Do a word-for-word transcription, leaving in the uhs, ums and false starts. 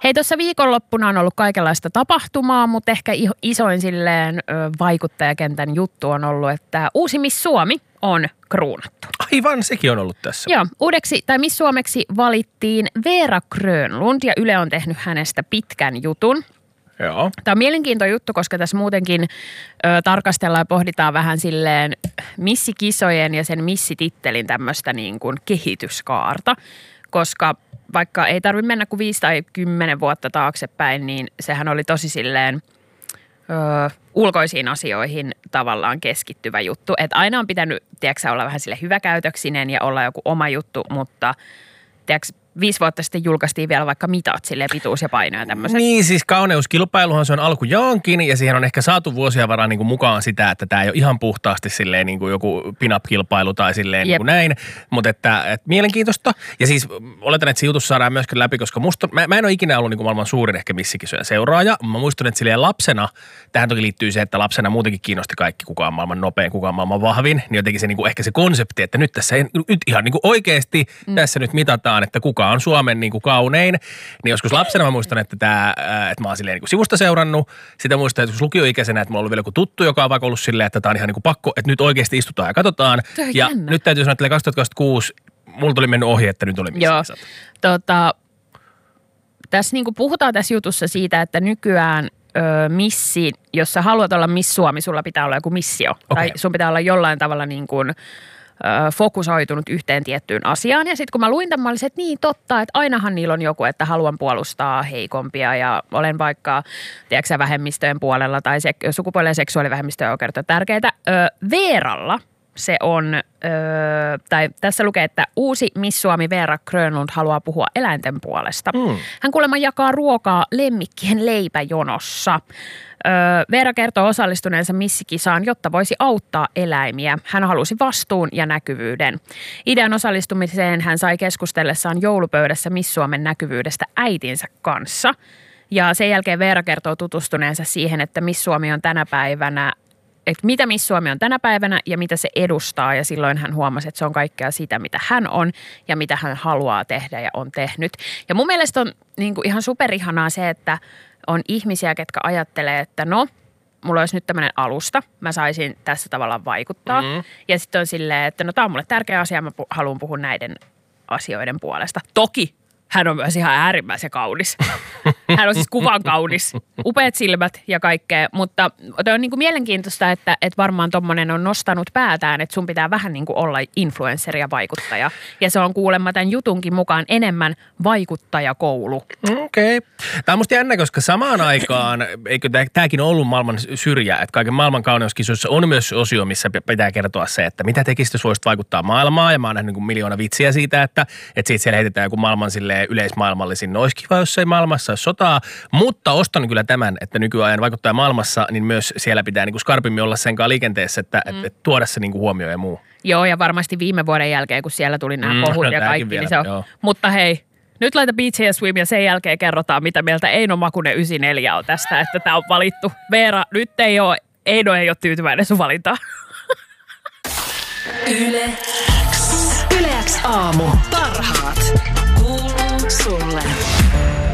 Hei, tuossa viikonloppuna on ollut kaikenlaista tapahtumaa, mutta ehkä isoin silleen ö, vaikuttajakentän juttu on ollut, että uusi Miss Suomi on kruunattu. Aivan, sekin on ollut tässä. Joo, uudeksi tai Miss Suomeksi valittiin Veera Grönlund ja Yle on tehnyt hänestä pitkän jutun. Joo. Tämä on mielenkiintoinen juttu, koska tässä muutenkin ö, tarkastellaan ja pohditaan vähän silleen missikisojen ja sen missitittelin tämmöistä niin kuin kehityskaarta, koska vaikka ei tarvitse mennä kuin viisi tai kymmenen vuotta taaksepäin, niin sehän oli tosi silleen ö, ulkoisiin asioihin tavallaan keskittyvä juttu. Että aina on pitänyt, tiedätkö, olla vähän sille hyväkäytöksinen ja olla joku oma juttu, mutta tiedätkö, viisi vuotta sitten julkaistiin vielä vaikka mitat, silleen pituus ja paino ja tämmöiset. Niin, siis kauneuskilpailuhan se on alkujaankin ja siihen on ehkä saatu vuosia varaan niin kuin mukaan sitä, että tämä ei ole ihan puhtaasti silleen niin kuin joku pin-up-kilpailu tai silleen niin kuin näin, mutta että, että mielenkiintoista. Ja siis oletan, että se jutus saadaan myöskin läpi, koska musta, mä, mä en ole ikinä ollut niin kuin maailman suurin ehkä missikisojen seuraaja. Mä muistan, että silleen lapsena, tähän toki liittyy se, että lapsena muutenkin kiinnosti kaikki, kuka on maailman nopein, kuka on maailman vahvin, niin jotenkin se niin kuin ehkä se konsepti, että nyt tässä ei, nyt ihan niin kuin oikeasti mm. tässä nyt mitataan, että kuka on Suomen niin kuin kaunein, niin joskus lapsena mä muistan, että, tämä, että mä oon silleen niin kuin sivusta seurannut. Sitä muistan, että joskus lukioikäisenä, että mulla on ollut vielä joku tuttu, joka on vaikka ollut silleen, että tämä on ihan niin kuin pakko, että nyt oikeasti istutaan ja katsotaan. Ja jännä. Nyt täytyy sanoa, että kaksituhattakaksikymmentäkuusi mulla tuli mennyt ohi, että nyt oli missä. Joo, tota, tässä niin kuin puhutaan tässä jutussa siitä, että nykyään ö, missi, jos sä haluat olla Miss Suomi, sulla pitää olla joku missio. Okay. Tai sun pitää olla jollain tavalla niin kuin fokusoitunut yhteen tiettyyn asiaan. Ja sitten kun mä luin tämän, mä olisin, että niin totta, että ainahan niillä on joku, että haluan puolustaa heikompia ja olen vaikka, tiedätkö vähemmistöjen puolella tai se, sukupuoli- ja seksuaalivähemmistöjen oikeudet on tärkeitä. Ö, Veeralla se on, ö, tai tässä lukee, että uusi Miss Suomi Veera Grönlund haluaa puhua eläinten puolesta. Mm. Hän kuulemma jakaa ruokaa lemmikkien leipäjonossa. Öö, Veera kertoo osallistuneensa missikisaan, jotta voisi auttaa eläimiä. Hän halusi vastuun ja näkyvyyden. Idean osallistumiseen hän sai keskustellessaan joulupöydässä Miss Suomen näkyvyydestä äitinsä kanssa. Ja sen jälkeen Veera kertoo tutustuneensa siihen, että Miss Suomi on tänä päivänä, että mitä Miss Suomi on tänä päivänä ja mitä se edustaa. Ja silloin hän huomasi, että se on kaikkea sitä, mitä hän on ja mitä hän haluaa tehdä ja on tehnyt. Ja mun mielestä on niin kuin ihan superihanaa se, että on ihmisiä, ketkä ajattelee, että no, mulla olisi nyt tämmöinen alusta, mä saisin tässä tavallaan vaikuttaa. Mm-hmm. Ja sitten on silleen, että no tää on mulle tärkeä asia, mä pu- haluan puhua näiden asioiden puolesta. Toki hän on myös ihan äärimmäisen kaunis. Hän on siis kuvan kaunis, upeat silmät ja kaikkea, mutta toi on niin kuin mielenkiintoista, että, että varmaan tommonen on nostanut päätään, että sun pitää vähän niin kuin olla influensseri ja vaikuttaja. Ja se on kuulemma tämän jutunkin mukaan enemmän vaikuttajakoulu. Okei. Okay. Tämä on musta jännä, koska samaan aikaan, eikö tämäkin ollut maailman syrjä, että kaiken maailman kauneuskisoissa on myös osio, missä pitää kertoa se, että mitä tekisit, jos voisit vaikuttaa maailmaan. Ja mä oon nähnyt niin kuin miljoona vitsiä siitä, että, että siitä siellä heitetään joku maailman silleen yleismaailmallisin. No olisi kiva, jos ei maailmassa olisi sotaa, mutta ostan kyllä tämän, että nykyajan vaikuttaa maailmassa, niin myös siellä pitää niin kuin skarpimmin olla senkaan liikenteessä, että mm. et, et tuoda se niin kuin huomioon ja muu. Joo, ja varmasti viime vuoden jälkeen, kun siellä tuli nämä kohut mm, ja kaikki, vielä, niin se on. Joo. Mutta hei, nyt laita Beach ja Swim ja sen jälkeen kerrotaan, mitä mieltä Eino Makunen yhdeksänkymmentäneljä on tästä, että tämä on valittu. Veera, nyt ei ole, Eino ei ole tyytyväinen sun valintaan. Yle X. Yle X aamu. Parhaat. Kuuluu sulle.